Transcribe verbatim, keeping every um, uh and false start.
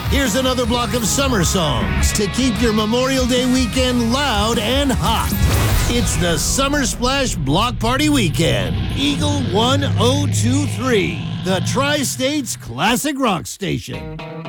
Here's another block of summer songs to keep your Memorial Day weekend loud and hot. It's the Summer Splash Block Party Weekend. Eagle one oh two three, the Tri-States Classic Rock Station.